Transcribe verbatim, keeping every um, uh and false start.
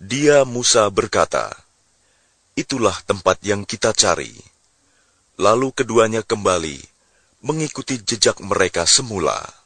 Dia Musa berkata, "Itulah tempat yang kita cari." Lalu keduanya kembali mengikuti jejak mereka semula.